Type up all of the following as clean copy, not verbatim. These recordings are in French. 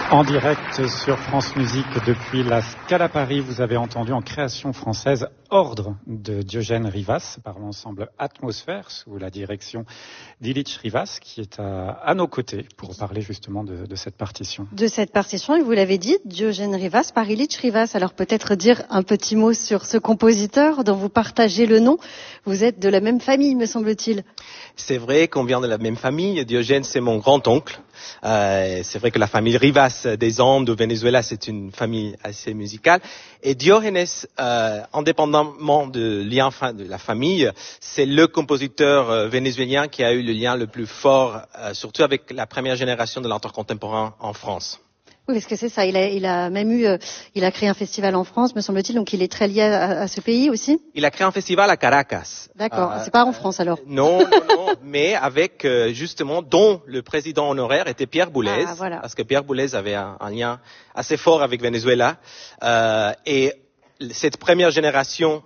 En direct sur France Musique depuis la Scala Paris, vous avez entendu en création française Ordre de Diogène Rivas par l'ensemble Atmosphère sous la direction d'Ilić Rivas qui est à nos côtés pour parler justement de cette partition. De cette partition, et vous l'avez dit, Diogène Rivas par Ilić Rivas. Alors peut-être dire un petit mot sur ce compositeur dont vous partagez le nom. Vous êtes de la même famille, me semble-t-il. C'est vrai qu'on vient de la même famille. Diogène, c'est mon grand-oncle. C'est vrai que la famille Rivas des Andes au Venezuela, c'est une famille assez musicale. Et Diogène, indépendamment de lien de la famille, c'est le compositeur vénézuélien qui a eu le lien le plus fort, surtout avec la première génération de l'art contemporain en France. Oui, parce que c'est ça. Il a créé un festival en France, me semble-t-il, donc il est très lié à ce pays aussi. Il a créé un festival à Caracas. D'accord. C'est pas en France alors. Non, mais avec justement dont le président honoraire était Pierre Boulez, parce que Pierre Boulez avait un lien assez fort avec Venezuela, et cette première génération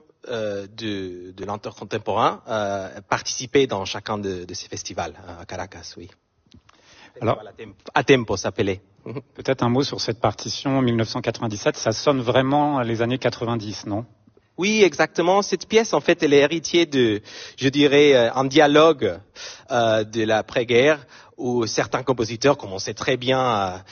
de l'art contemporain participait dans chacun de ces festivals à Caracas, oui. Alors, à Tempo s'appelait. Peut-être un mot sur cette partition 1997, ça sonne vraiment les années 90, non? Oui, exactement. Cette pièce, en fait, elle est héritière de, je dirais, un dialogue de l'après-guerre où certains compositeurs, comme on sait très bien,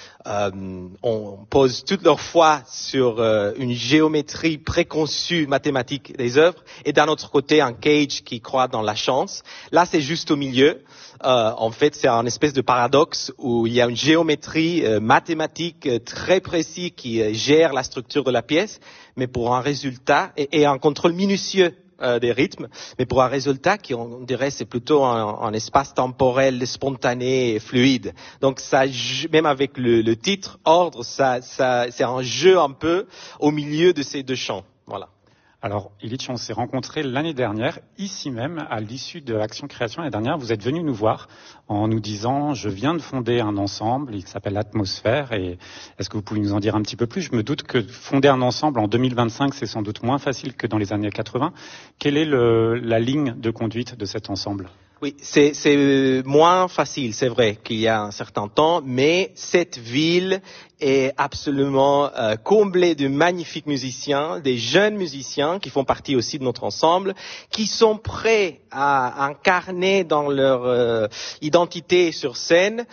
on pose toute leur foi sur une géométrie préconçue mathématique des œuvres, et d'un autre côté, un Cage qui croit dans la chance. Là, c'est juste au milieu. En fait, c'est un espèce de paradoxe où il y a une géométrie mathématique très précise qui gère la structure de la pièce, mais pour un résultat et un contrôle minutieux des rythmes, mais pour un résultat qui, on dirait, c'est plutôt un espace temporel spontané et fluide. Donc, ça, même avec le titre Ordre, ça, c'est un jeu un peu au milieu de ces deux champs. Voilà. Alors, Ilić, on s'est rencontrés l'année dernière, ici même, à l'issue de l'Action Création l'année dernière. Vous êtes venu nous voir en nous disant, je viens de fonder un ensemble, il s'appelle Atmosphère, et est-ce que vous pouvez nous en dire un petit peu plus? Je me doute que fonder un ensemble en 2025, c'est sans doute moins facile que dans les années 80. Quelle est la ligne de conduite de cet ensemble? Oui, c'est moins facile, c'est vrai, qu'il y a un certain temps, mais cette ville est absolument comblée de magnifiques musiciens, des jeunes musiciens qui font partie aussi de notre ensemble, qui sont prêts à incarner dans leur identité sur scène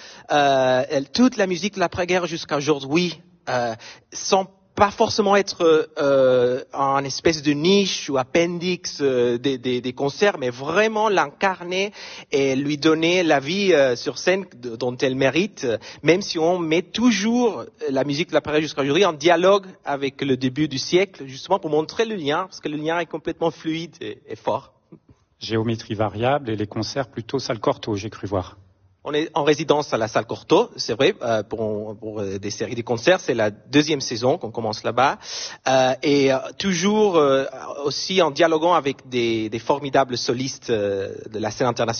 toute la musique de l'après-guerre jusqu'à aujourd'hui, sans pas forcément être un espèce de niche ou appendix des concerts, mais vraiment l'incarner et lui donner la vie sur scène dont elle mérite, même si on met toujours la musique de l'après jusqu'à aujourd'hui en dialogue avec le début du siècle, justement pour montrer le lien, parce que le lien est complètement fluide et fort. Géométrie variable et les concerts plutôt salle Cortot, j'ai cru voir. On est en résidence à la salle Cortot, c'est vrai, pour des séries de concerts. C'est la deuxième saison qu'on commence là-bas. Et toujours aussi en dialoguant avec des formidables solistes de la scène internationale.